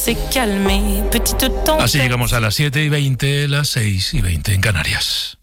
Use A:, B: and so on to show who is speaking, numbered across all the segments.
A: Así llegamos a las 7:20, las 6:20 en Canarias.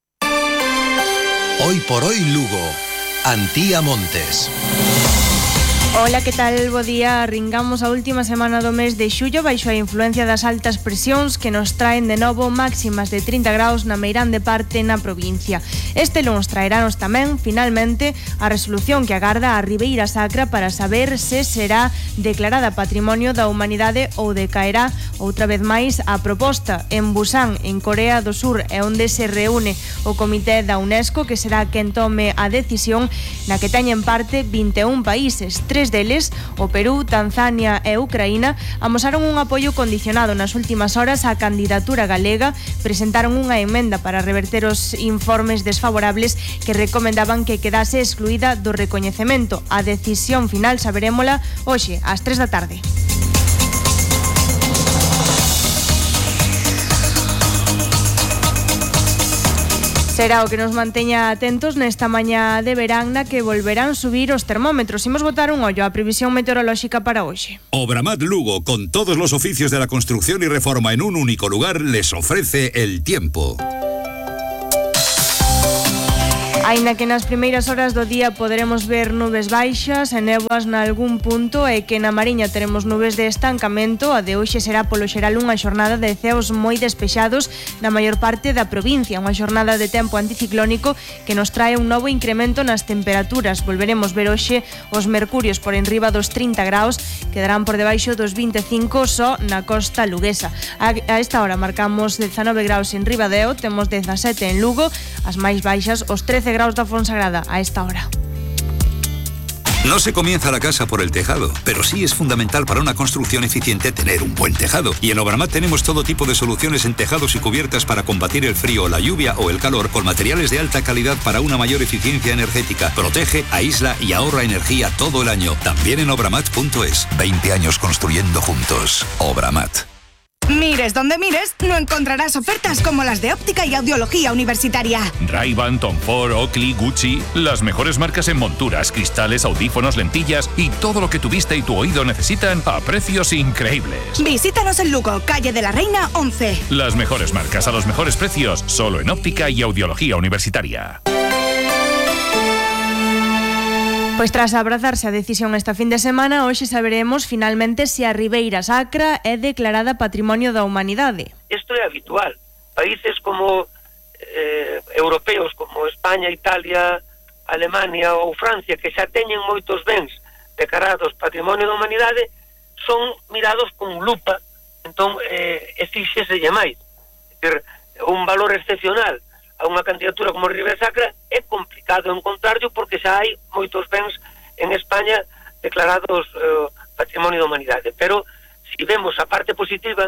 B: Hoy por hoy Lugo, Antía Montes.
C: Ola, que tal? Bo día. Arringamos a última semana do mes de xullo baixo a influencia das altas presións que nos traen de novo máximas de 30 graus na meirande parte na provincia. Este luns traeranos tamén, finalmente, a resolución que agarda a Ribeira Sacra para saber se será declarada Patrimonio da Humanidade ou decaerá outra vez máis a proposta en Busan, en Corea do Sur, e onde se reúne o Comité da UNESCO, que será quen tome a decisión, na que teñen parte 21 países. Tres deles, o Perú, Tanzania e Ucraína, amosaron un apoio condicionado nas últimas horas á candidatura galega, presentaron unha emenda para reverter os informes desfavorables que recomendaban que quedase excluída do recoñecemento. A decisión final saberémola hoxe ás 3 da tarde. Será o que nos manteña atentos nesta mañá de verán na que volverán subir os termómetros. Imos botar un ollo á previsión meteorolóxica para hoxe.
D: Obramat Lugo, con todos los oficios de la construcción y reforma en un único lugar, les ofrece el tiempo.
C: Aínda que nas primeiras horas do día poderemos ver nubes baixas e néboas nalgún punto e que na Mariña teremos nubes de estancamento, a de hoxe será polo xeral unha xornada de ceos moi despexados na maior parte da provincia, unha xornada de tempo anticiclónico que nos trae un novo incremento nas temperaturas. Volveremos ver hoxe os mercurios por enriba dos 30 graus, quedarán por debaixo dos 25 só na costa luguesa. A esta hora marcamos 19 graus en Ribadeo, temos 17 en Lugo, as máis baixas os 13 graus da Fonsagrada a esta hora.
D: No se comienza la casa por el tejado, pero sí es fundamental para una construcción eficiente tener un buen tejado. Y en Obramat tenemos todo tipo de soluciones en tejados y cubiertas para combatir el frío, la lluvia o el calor con materiales de alta calidad para una mayor eficiencia energética. Protege, aísla y ahorra energía todo el año. También en obramat.es. 20 años construyendo juntos. Obramat.
E: Mires donde mires, no encontrarás ofertas como las de óptica y audiología universitaria.
F: Ray-Ban, Tom Ford, Oakley, Gucci, las mejores marcas en monturas, cristales, audífonos, lentillas y todo lo que tu vista y tu oído necesitan a precios increíbles.
E: Visítanos en Lugo, calle de la Reina 11.
F: Las mejores marcas a los mejores precios, solo en óptica y audiología universitaria.
C: Pois tras abrazarse a decisión esta fin de semana, hoxe saberemos finalmente se a Ribeira Sacra é declarada Patrimonio da Humanidade.
G: Isto é habitual. Países como europeos como España, Italia, Alemania ou Francia, que xa teñen moitos bens declarados Patrimonio da Humanidade, son mirados con lupa, entón exíxeselle máis. É dicir, un valor excepcional a unha candidatura como Ribeira Sacra é complicado encontrarlo porque xa hai moitos bens en España declarados Patrimonio da Humanidade, pero se vemos a parte positiva,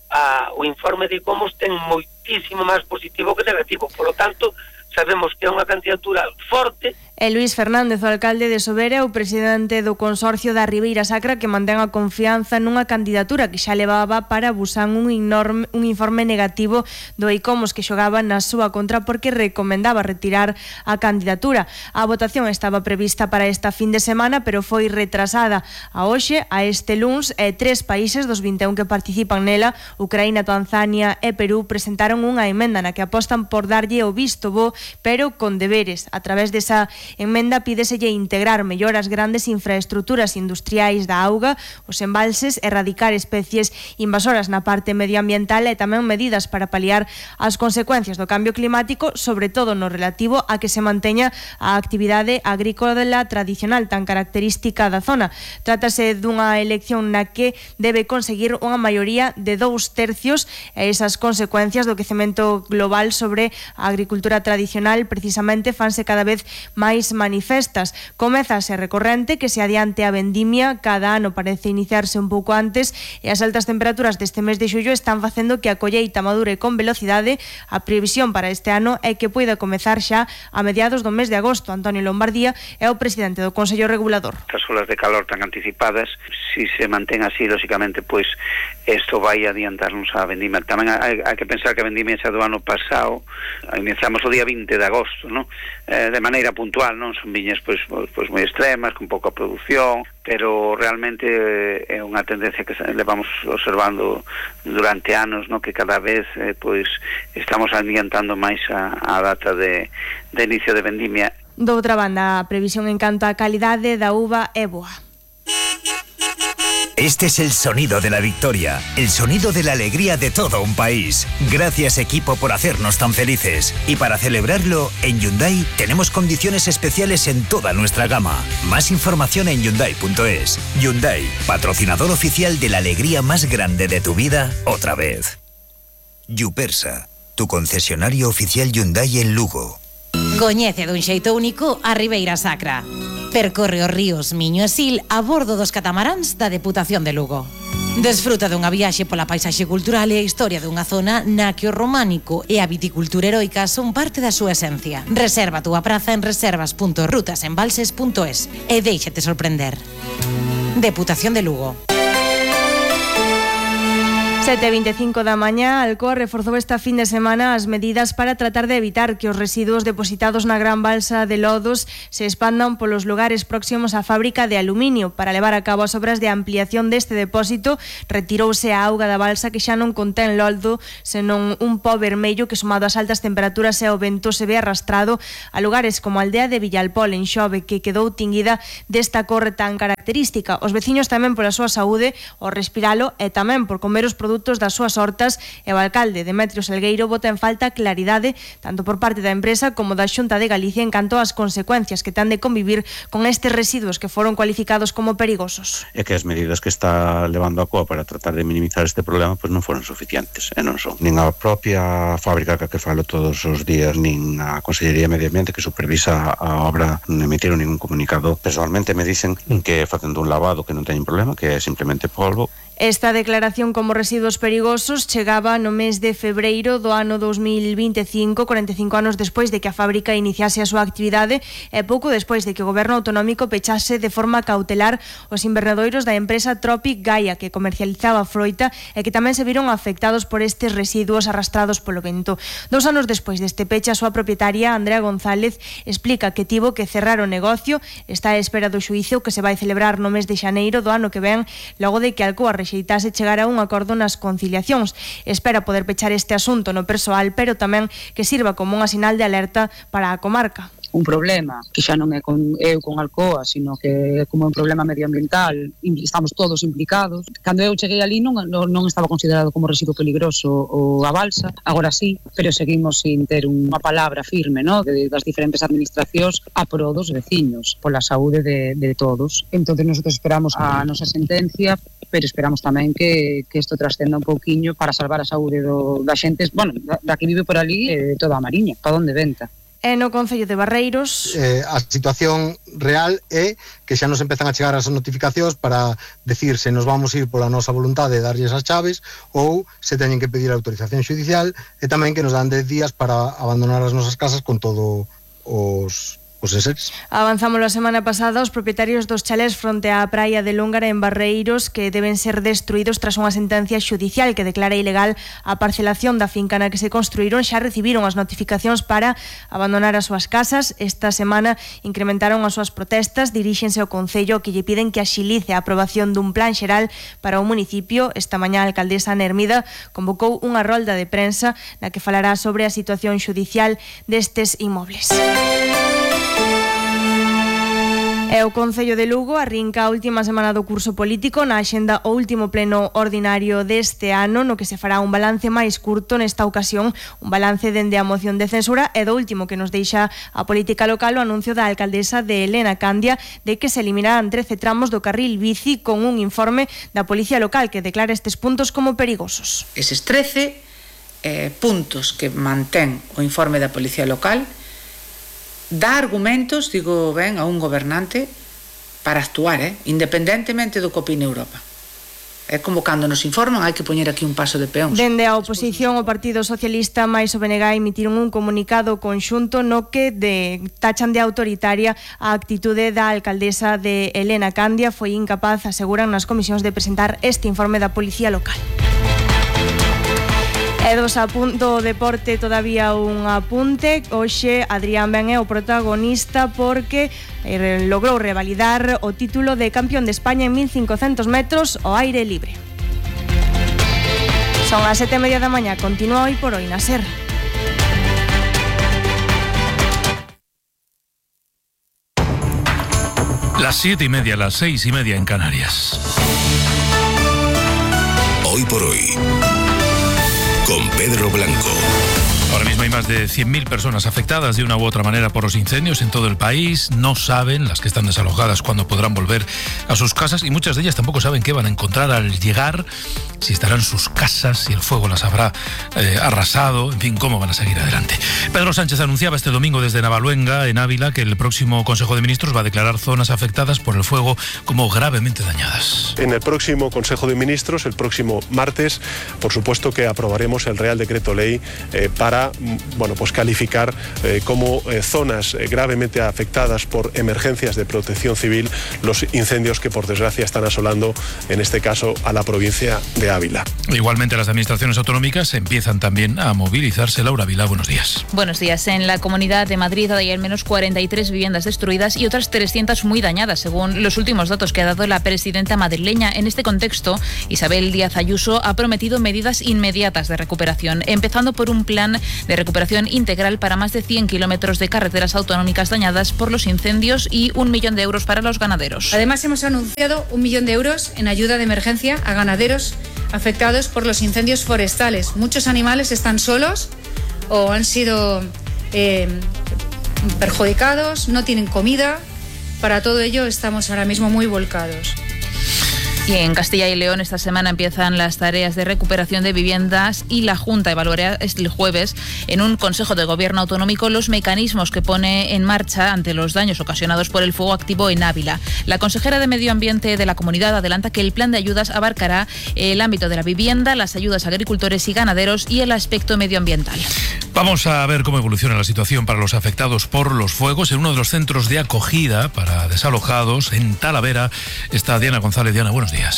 G: o informe de ICOMOS ten moitísimo máis positivo que negativo, polo tanto sabemos que é unha candidatura forte.
C: E Luís Fernández, o alcalde de Sobera, o presidente do Consorcio da Ribeira Sacra, que mantén a confianza nunha candidatura que xa levaba para Busan un informe negativo do ICOMOS que xogaba na súa contra porque recomendaba retirar a candidatura. A votación estaba prevista para esta fin de semana, pero foi retrasada a hoxe, a este luns, e 3 países dos 21 que participan nela, Ucraína, Tanzania e Perú, presentaron unha emenda na que apostan por darlle o visto bo, pero con deberes. A través desa emenda pídeselle integrar mellor as grandes infraestructuras industriais da auga, os embalses, erradicar especies invasoras na parte medioambiental e tamén medidas para paliar as consecuencias do cambio climático, sobre todo no relativo a que se manteña a actividade agrícola tradicional tan característica da zona. Trátase dunha elección na que debe conseguir unha maioría de 2/3 e esas consecuencias do quecemento global sobre a agricultura tradicional precisamente fanse cada vez máis manifestas. Comezase recorrente que se adiante a vendimia, cada ano parece iniciarse un pouco antes e as altas temperaturas deste mes de xullo están facendo que a colleita madure con velocidade. A previsión para este ano é que poida comezar xa a mediados do mes de agosto. Antonio Lombardía é o presidente do Consello Regulador.
H: As olas de calor tan anticipadas, si se mantén así, lógicamente, pois isto vai adiantarnos a vendimia. Tamén hai que pensar que a vendimia xa do ano pasado, iniciamos o día 20 de agosto, ¿no? De maneira puntual, normal, non son viñas pois moi extremas, con pouca produción, pero realmente é unha tendencia que levamos observando durante anos, no, que cada vez pois estamos adiantando máis a data de inicio de vendimia.
C: Doutra banda, a previsión en canto á calidade da uva é boa.
I: Este es el sonido de la victoria, el sonido de la alegría de todo un país. Gracias, equipo, por hacernos tan felices. Y para celebrarlo, en Hyundai tenemos condiciones especiales en toda nuestra gama. Más información en Hyundai.es. Hyundai, patrocinador oficial de la alegría más grande de tu vida, otra vez. Yupersa, tu concesionario oficial Hyundai en Lugo.
J: Coñece dun xeito único a Ribeira Sacra. Percorre os ríos Miño e Sil a bordo dos catamaráns da Deputación de Lugo. Desfruta dunha viaxe pola paisaxe cultural e a historia dunha zona na que o románico e a viticultura heroica son parte da súa esencia. Reserva a túa praza en reservas.rutasembalses.es e déixate sorprender. Deputación de Lugo.
C: 7:25 da mañá, Alcoa reforzou esta fin de semana as medidas para tratar de evitar que os residuos depositados na gran balsa de lodos se expandan polos lugares próximos á fábrica de aluminio. Para levar a cabo as obras de ampliación deste depósito, retirouse a auga da balsa que xa non contén lodo, senón un pó vermello que, sumado ás altas temperaturas e ao vento, se ve arrastrado a lugares como a aldea de Villalpol, en Xove, que quedou tinguida desta corre tan característica. Os veciños tamén pola súa saúde, ao respiralo, e tamén por comer os produtos das súas hortas, e o alcalde Demetrio Salgueiro bota en falta claridade tanto por parte da empresa como da Xunta de Galicia en canto ás consecuencias que ten de convivir con estes residuos que foron cualificados como perigosos.
K: É que as medidas que está levando a COA para tratar de minimizar este problema pois non foron suficientes, e non son. Nin a propia fábrica que falo todos os días, nin a Consellería de Medio Ambiente que supervisa a obra non emitiron ningún comunicado. Personalmente me dicen que facendo un lavado que non teñen problema, que é simplemente polvo.
C: Esta declaración como residuos perigosos chegaba no mes de febreiro do ano 2025, 45 anos despois de que a fábrica iniciase a súa actividade e pouco despois de que o goberno autonómico pechase de forma cautelar os invernadoiros da empresa Tropic Gaia, que comercializaba froita e que tamén se viron afectados por estes residuos arrastrados polo vento. 2 anos despois deste peche, a súa propietaria, Andrea González, explica que tivo que cerrar o negocio, está á espera do xuízo que se vai celebrar no mes de xaneiro do ano que ven, logo de que Alcoa rexeitase chegar a un acordo nas conciliacións. Espera poder pechar este asunto no persoal, pero tamén que sirva como unha sinal de alerta para a comarca.
L: Un problema que xa non é con Alcoa, sino que é como un problema medioambiental, estamos todos implicados. Cando eu cheguei ali non estaba considerado como residuo peligroso o a balsa, agora sí, pero seguimos sin ter unha palabra firme, ¿no?, das diferentes administracións a pro dos veciños, pola saúde de todos. Entonces nosotros esperamos a nosa sentencia, pero esperamos tamén que isto trascenda un pouquiño para salvar a saúde da xente, bueno, da que vive por ali e de toda a Mariña, para onde venta.
C: E no Concello de Barreiros
M: a situación real é que xa nos empezan a chegar as notificacións para decir se nos vamos ir pola nosa voluntade de darlles as chaves ou se teñen que pedir autorización xudicial, e tamén que nos dan 10 días para abandonar as nosas casas con todo os enseres.
C: Avanzamos a semana pasada os propietarios dos chalés fronte á praia de Lóngara en Barreiros que deben ser destruídos tras unha sentencia xudicial que declara ilegal a parcelación da finca na que se construíron. Xa recibiron as notificacións para abandonar as súas casas. Esta semana incrementaron as súas protestas, diríxense ao Concello que lle piden que axilice a aprobación dun plan xeral para o municipio. Esta mañá a alcaldesa Ana Hermida convocou unha rolda de prensa na que falará sobre a situación xudicial destes inmobles. E o Concello de Lugo arrinca a última semana do curso político, na axenda o último pleno ordinario deste ano, no que se fará un balance máis curto nesta ocasión, un balance dende a moción de censura e do último que nos deixa a política local, o anuncio da alcaldesa de Elena Candia de que se eliminarán 13 tramos do carril bici con un informe da Policía Local que declara estes puntos como perigosos.
N: Eses 13 puntos que mantén o informe da Policía Local dá argumentos, digo ben, a un gobernante para actuar, independentemente do que opine Europa. É como cando nos informan, hai que poñer aquí un paso de peóns.
C: Dende a oposición, o Partido Socialista máis o BNG emitiron un comunicado conxunto no que tachan de autoritaria a actitude da alcaldesa de Elena Candia. Foi incapaz, aseguran nas comisións, de presentar este informe da Policía Local. E do deporte todavía un apunte. Hoxe Adrián Ben é o protagonista porque logrou revalidar o título de campeón de España en 1500 metros ao aire libre. Son as 7:30 da mañá. Continúa Hoy por Hoy na SER.
A: Las 7:30, las 6:30 en Canarias.
B: Hoy por Hoy, con Pedro Blanco.
A: Ahora mismo hay más de 100.000 personas afectadas de una u otra manera por los incendios en todo el país. No saben, las que están desalojadas, cuándo podrán volver a sus casas, y muchas de ellas tampoco saben qué van a encontrar al llegar, si estarán sus casas, si el fuego las habrá arrasado, en fin, cómo van a seguir adelante. Pedro Sánchez anunciaba este domingo desde Navaluenga, en Ávila, que el próximo Consejo de Ministros va a declarar zonas afectadas por el fuego como gravemente dañadas.
O: En el próximo Consejo de Ministros, el próximo martes, por supuesto que aprobaremos el Real Decreto Ley para calificar como zonas gravemente afectadas por emergencias de protección civil los incendios que por desgracia están asolando, en este caso, a la provincia de Ávila.
A: Igualmente las administraciones autonómicas empiezan también a movilizarse. Laura Vila, buenos días.
P: Buenos días. En la Comunidad de Madrid hay al menos 43 viviendas destruidas y otras 300 muy dañadas, según los últimos datos que ha dado la presidenta madrileña. En este contexto, Isabel Díaz Ayuso ha prometido medidas inmediatas de recuperación, empezando por un plan de recuperación integral para más de 100 kilómetros de carreteras autonómicas dañadas por los incendios y 1 millón de euros para los ganaderos.
Q: Además, hemos anunciado 1 millón de euros en ayuda de emergencia a ganaderos afectados por los incendios forestales. Muchos animales están solos o han sido perjudicados, no tienen comida. Para todo ello estamos ahora mismo muy volcados.
P: Y en Castilla y León esta semana empiezan las tareas de recuperación de viviendas y la Junta evaluará el jueves en un Consejo de Gobierno autonómico los mecanismos que pone en marcha ante los daños ocasionados por el fuego activo en Ávila. La consejera de Medio Ambiente de la comunidad adelanta que el plan de ayudas abarcará el ámbito de la vivienda, las ayudas a agricultores y ganaderos y el aspecto medioambiental.
A: Vamos a ver cómo evoluciona la situación para los afectados por los fuegos. En uno de los centros de acogida para desalojados en Talavera está Diana González. Diana, buenos días.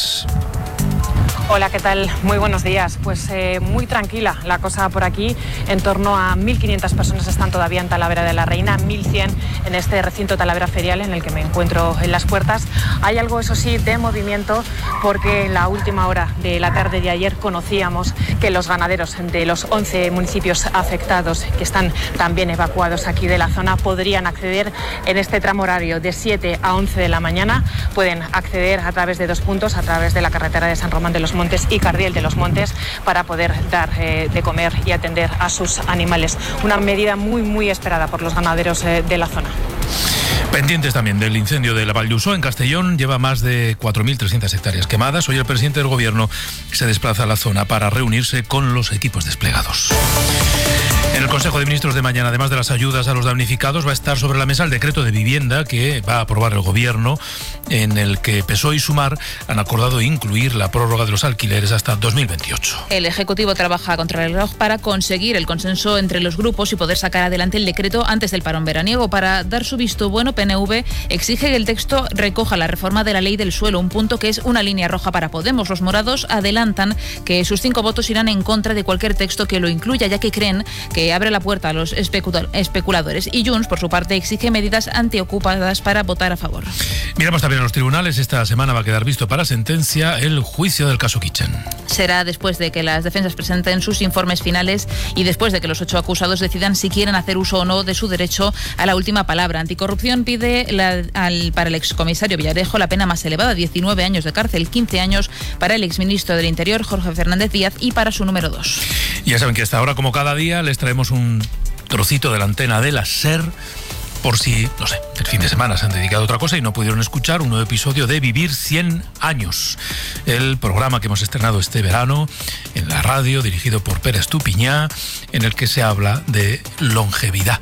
R: Hola, ¿qué tal? Muy buenos días. Pues muy tranquila la cosa por aquí. En torno a 1.500 personas están todavía en Talavera de la Reina, 1.100 en este recinto Talavera Ferial en el que me encuentro en las puertas. Hay algo, eso sí, de movimiento porque en la última hora de la tarde de ayer conocíamos que los ganaderos de los 11 municipios afectados, que están también evacuados aquí de la zona, podrían acceder en este tramo horario de 7 a 11 de la mañana. Pueden acceder a través de 2 puntos, a través de la carretera de San Román de los Montes y Cardiel de los Montes, para poder dar de comer y atender a sus animales. Una medida muy, muy esperada por los ganaderos de la zona.
A: Pendientes también del incendio de la Vall d'Uixó en Castellón, lleva más de 4.300 hectáreas quemadas. Hoy el presidente del Gobierno se desplaza a la zona para reunirse con los equipos desplegados. En el Consejo de Ministros de mañana, además de las ayudas a los damnificados, va a estar sobre la mesa el decreto de vivienda que va a aprobar el Gobierno, en el que PSOE y Sumar han acordado incluir la prórroga de los alquileres hasta 2028.
P: El Ejecutivo trabaja contra el reloj para conseguir el consenso entre los grupos y poder sacar adelante el decreto antes del parón veraniego. Para dar su visto bueno, PNV exige que el texto recoja la reforma de la ley del suelo, un punto que es una línea roja para Podemos. Los morados adelantan que sus 5 votos irán en contra de cualquier texto que lo incluya, ya que creen que abre la puerta a los especuladores. Y Junts, por su parte, exige medidas antiocupadas para votar a favor.
A: Miramos también a los tribunales. Esta semana va a quedar visto para sentencia el juicio del caso Kitchen.
P: Será después de que las defensas presenten sus informes finales y después de que los 8 acusados decidan si quieren hacer uso o no de su derecho a la última palabra. Anticorrupción pide para el excomisario Villarejo la pena más elevada, 19 años de cárcel, 15 años para el exministro del Interior, Jorge Fernández Díaz, y para su número 2.
A: Ya saben que hasta ahora, como cada día, les traemos un trocito de la antena de la SER, por si, no sé, el fin de semana se han dedicado a otra cosa y no pudieron escuchar un nuevo episodio de Vivir 100 años, el programa que hemos estrenado este verano en la radio, dirigido por Pere Estupiñá, en el que se habla de longevidad.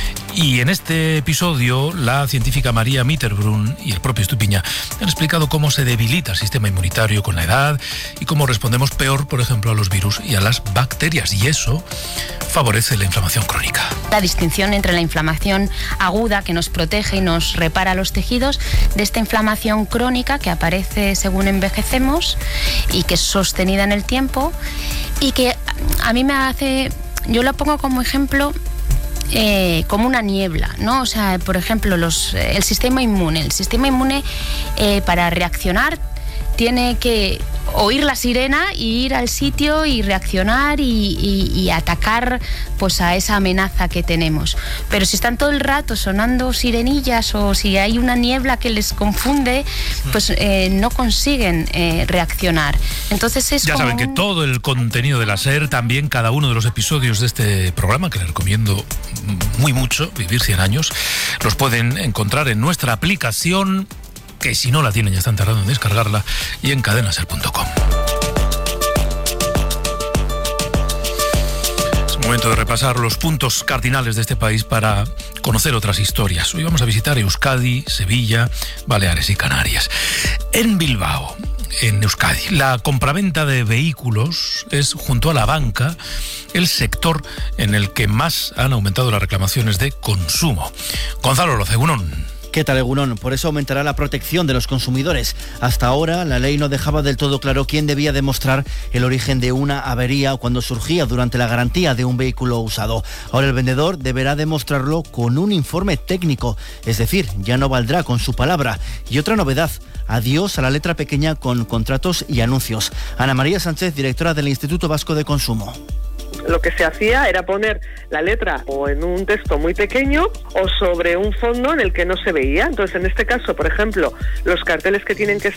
A: Y en este episodio, la científica María Mitterbrunn y el propio Estupiñá han explicado cómo se debilita el sistema inmunitario con la edad y cómo respondemos peor, por ejemplo, a los virus y a las bacterias. Y eso favorece la inflamación crónica.
S: La distinción entre la inflamación aguda, que nos protege y nos repara los tejidos, de esta inflamación crónica que aparece según envejecemos y que es sostenida en el tiempo y que a mí me hace, yo lo pongo como ejemplo, como una niebla, ¿no? O sea, por ejemplo, el sistema inmune. El sistema inmune, para reaccionar, tiene que oír la sirena y ir al sitio y reaccionar y atacar pues a esa amenaza que tenemos. Pero si están todo el rato sonando sirenillas o si hay una niebla que les confunde, pues no consiguen reaccionar. Entonces es
A: ya saben que todo el contenido de la SER, también cada uno de los episodios de este programa, que les recomiendo muy mucho, Vivir 100 años, los pueden encontrar en nuestra aplicación, que si no la tienen ya están tardando en descargarla, y en cadenaser.com. Es momento de repasar los puntos cardinales de este país para conocer otras historias. Hoy vamos a visitar Euskadi, Sevilla, Baleares y Canarias. En Bilbao, en Euskadi, la compraventa de vehículos es, junto a la banca, el sector en el que más han aumentado las reclamaciones de consumo. Gonzalo Loza, egunon.
T: ¿Qué tal, Egunon? Por eso aumentará la protección de los consumidores. Hasta ahora, la ley no dejaba del todo claro quién debía demostrar el origen de una avería cuando surgía durante la garantía de un vehículo usado. Ahora el vendedor deberá demostrarlo con un informe técnico, es decir, ya no valdrá con su palabra. Y otra novedad: adiós a la letra pequeña con contratos y anuncios. Ana María Sánchez, directora del Instituto Vasco de Consumo.
U: Lo que se hacía era poner la letra o en un texto muy pequeño o sobre un fondo en el que no se veía. Entonces, en este caso, por ejemplo, los carteles que tienen que